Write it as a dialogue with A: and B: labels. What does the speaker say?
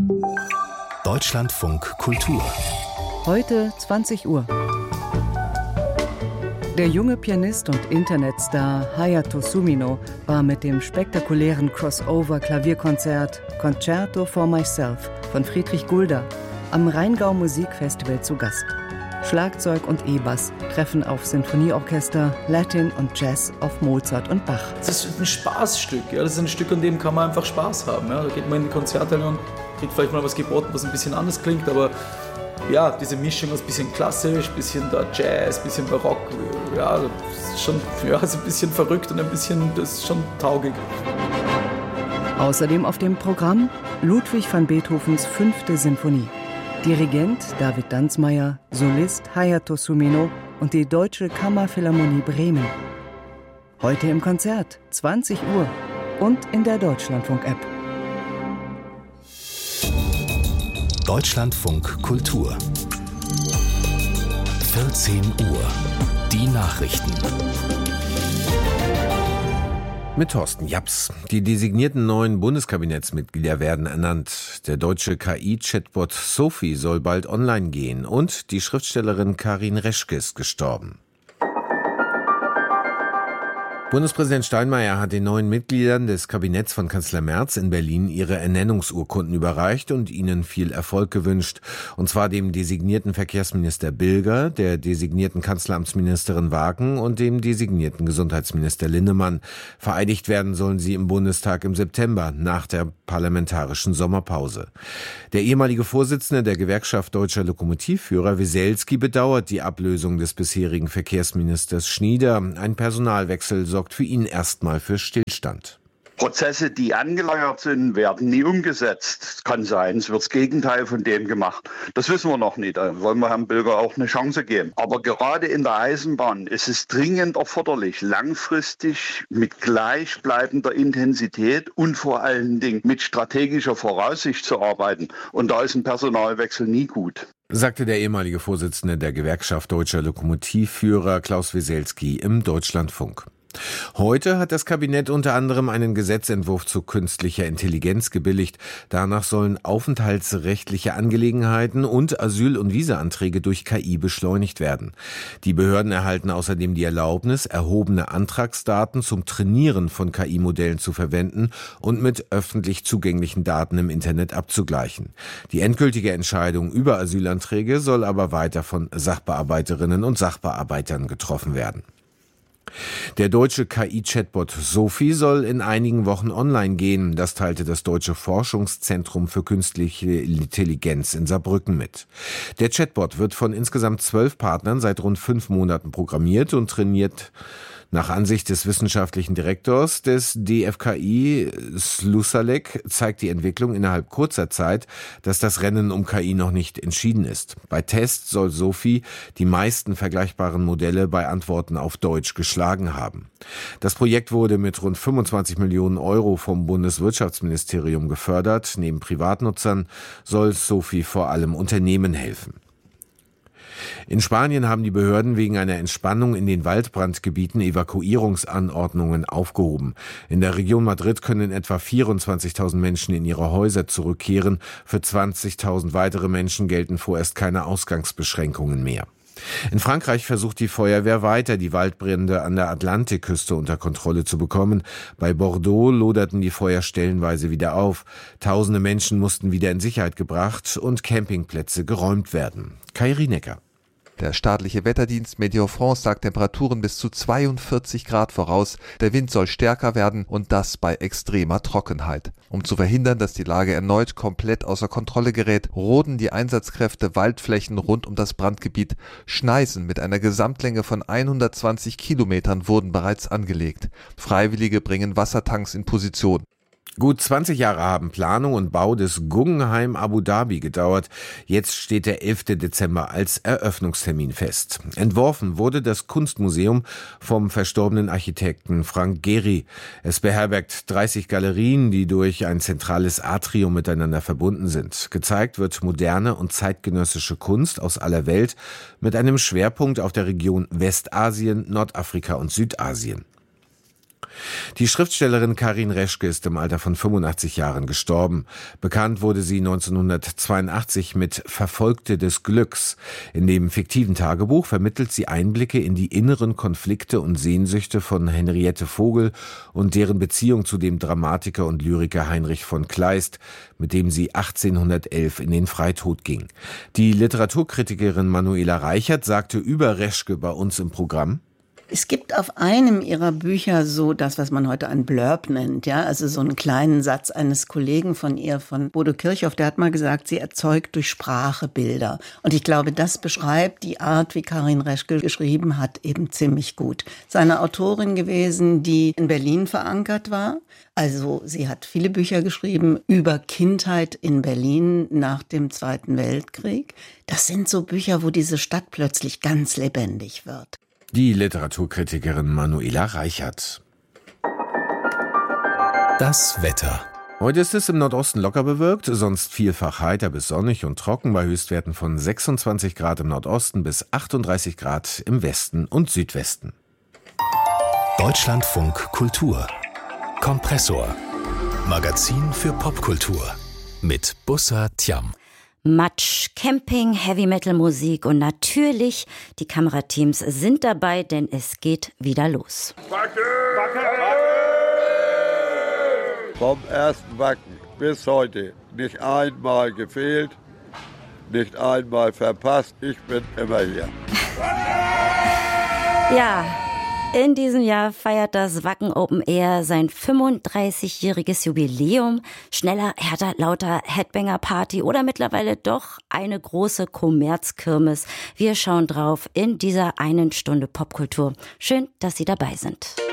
A: Deutschlandfunk Kultur.
B: Heute 20 Uhr. Der junge Pianist und Internetstar Hayato Sumino war mit dem spektakulären Crossover-Klavierkonzert Concerto for Myself von Friedrich Gulda am Rheingau Musikfestival zu Gast. Schlagzeug und E-Bass treffen auf Sinfonieorchester, Latin und Jazz auf Mozart und Bach.
C: Das ist ein Spaßstück, ja. Das ist ein Stück, an dem kann man einfach Spaß haben. Ja. Da geht man in die Konzerte und kriegt vielleicht mal was geboten, was ein bisschen anders klingt, aber ja, diese Mischung aus bisschen klassisch, bisschen da Jazz, bisschen Barock, ja, das ist schon ist ein bisschen verrückt und das ist schon taugig.
B: Außerdem auf dem Programm Ludwig van Beethovens 5. Sinfonie. Dirigent David Danzmeier, Solist Hayato Sumino und die Deutsche Kammerphilharmonie Bremen. Heute im Konzert, 20 Uhr und in der Deutschlandfunk-App.
A: Deutschlandfunk Kultur. 14 Uhr. Die Nachrichten.
D: Mit Thorsten Japs. Die designierten neuen Bundeskabinettsmitglieder werden ernannt. Der deutsche KI-Chatbot Sophie soll bald online gehen und die Schriftstellerin Karin Reschke ist gestorben. Bundespräsident Steinmeier hat den neuen Mitgliedern des Kabinetts von Kanzler Merz in Berlin ihre Ernennungsurkunden überreicht und ihnen viel Erfolg gewünscht. Und zwar dem designierten Verkehrsminister Bilger, der designierten Kanzleramtsministerin Wagen und dem designierten Gesundheitsminister Linnemann. Vereidigt werden sollen sie im Bundestag im September nach der parlamentarischen Sommerpause. Der ehemalige Vorsitzende der Gewerkschaft Deutscher Lokomotivführer Wieselski bedauert die Ablösung des bisherigen Verkehrsministers Schnieder. Ein Personalwechsel sorgt für ihn erstmal für Stillstand.
E: Prozesse, die angeleiert sind, werden nie umgesetzt. Kann sein, es wird das Gegenteil von dem gemacht. Das wissen wir noch nicht. Da wollen wir Herrn Bilger auch eine Chance geben. Aber gerade in der Eisenbahn ist es dringend erforderlich, langfristig mit gleichbleibender Intensität und vor allen Dingen mit strategischer Voraussicht zu arbeiten. Und da ist ein Personalwechsel nie gut,
D: sagte der ehemalige Vorsitzende der Gewerkschaft Deutscher Lokomotivführer Klaus Wieselski im Deutschlandfunk. Heute hat das Kabinett unter anderem einen Gesetzentwurf zu künstlicher Intelligenz gebilligt. Danach sollen aufenthaltsrechtliche Angelegenheiten und Asyl- und Visaanträge durch KI beschleunigt werden. Die Behörden erhalten außerdem die Erlaubnis, erhobene Antragsdaten zum Trainieren von KI-Modellen zu verwenden und mit öffentlich zugänglichen Daten im Internet abzugleichen. Die endgültige Entscheidung über Asylanträge soll aber weiter von Sachbearbeiterinnen und Sachbearbeitern getroffen werden. Der deutsche KI-Chatbot Sophie soll in einigen Wochen online gehen. Das teilte das Deutsche Forschungszentrum für künstliche Intelligenz in Saarbrücken mit. Der Chatbot wird von insgesamt 12 Partnern seit rund 5 Monaten programmiert und trainiert. Nach Ansicht des wissenschaftlichen Direktors des DFKI, Slusalek, zeigt die Entwicklung innerhalb kurzer Zeit, dass das Rennen um KI noch nicht entschieden ist. Bei Tests soll Sophie die meisten vergleichbaren Modelle bei Antworten auf Deutsch geschlagen haben. Das Projekt wurde mit rund 25 Millionen Euro vom Bundeswirtschaftsministerium gefördert. Neben Privatnutzern soll Sophie vor allem Unternehmen helfen. In Spanien haben die Behörden wegen einer Entspannung in den Waldbrandgebieten Evakuierungsanordnungen aufgehoben. In der Region Madrid können etwa 24.000 Menschen in ihre Häuser zurückkehren. Für 20.000 weitere Menschen gelten vorerst keine Ausgangsbeschränkungen mehr. In Frankreich versucht die Feuerwehr weiter, die Waldbrände an der Atlantikküste unter Kontrolle zu bekommen. Bei Bordeaux loderten die Feuer stellenweise wieder auf. Tausende Menschen mussten wieder in Sicherheit gebracht und Campingplätze geräumt werden. Kai Rienecker.
F: Der staatliche Wetterdienst Météo France sagt Temperaturen bis zu 42 Grad voraus. Der Wind soll stärker werden und das bei extremer Trockenheit. Um zu verhindern, dass die Lage erneut komplett außer Kontrolle gerät, roden die Einsatzkräfte Waldflächen rund um das Brandgebiet. Schneisen mit einer Gesamtlänge von 120 Kilometern wurden bereits angelegt. Freiwillige bringen Wassertanks in Position.
D: Gut 20 Jahre haben Planung und Bau des Guggenheim Abu Dhabi gedauert. Jetzt steht der 11. Dezember als Eröffnungstermin fest. Entworfen wurde das Kunstmuseum vom verstorbenen Architekten Frank Gehry. Es beherbergt 30 Galerien, die durch ein zentrales Atrium miteinander verbunden sind. Gezeigt wird moderne und zeitgenössische Kunst aus aller Welt mit einem Schwerpunkt auf der Region Westasien, Nordafrika und Südasien. Die Schriftstellerin Karin Reschke ist im Alter von 85 Jahren gestorben. Bekannt wurde sie 1982 mit Verfolgte des Glücks. In dem fiktiven Tagebuch vermittelt sie Einblicke in die inneren Konflikte und Sehnsüchte von Henriette Vogel und deren Beziehung zu dem Dramatiker und Lyriker Heinrich von Kleist, mit dem sie 1811 in den Freitod ging. Die Literaturkritikerin Manuela Reichert sagte über Reschke bei uns im Programm:
G: Es gibt auf einem ihrer Bücher so das, was man heute ein Blurb nennt, ja, also so einen kleinen Satz eines Kollegen von ihr, von Bodo Kirchhoff, der hat mal gesagt, sie erzeugt durch Sprache Bilder. Und ich glaube, das beschreibt die Art, wie Karin Reschke geschrieben hat, eben ziemlich gut. Sie ist eine Autorin gewesen, die in Berlin verankert war. Also sie hat viele Bücher geschrieben über Kindheit in Berlin nach dem Zweiten Weltkrieg. Das sind so Bücher, wo diese Stadt plötzlich ganz lebendig wird.
D: Die Literaturkritikerin Manuela Reichert.
A: Das Wetter.
D: Heute ist es im Nordosten locker bewölkt, sonst vielfach heiter bis sonnig und trocken bei Höchstwerten von 26 Grad im Nordosten bis 38 Grad im Westen und Südwesten.
A: Deutschlandfunk Kultur. Kompressor. Magazin für Popkultur. Mit Bussa Thiam.
H: Matsch, Camping, Heavy-Metal-Musik und natürlich die Kamerateams sind dabei, denn es geht wieder los.
I: Vom ersten Wacken bis heute nicht einmal gefehlt, nicht einmal verpasst. Ich bin immer hier.
H: Ja, in diesem Jahr feiert das Wacken Open Air sein 35-jähriges Jubiläum. Schneller, härter, lauter Headbanger-Party oder mittlerweile doch eine große Kommerzkirmes. Wir schauen drauf in dieser einen Stunde Popkultur. Schön, dass Sie dabei sind.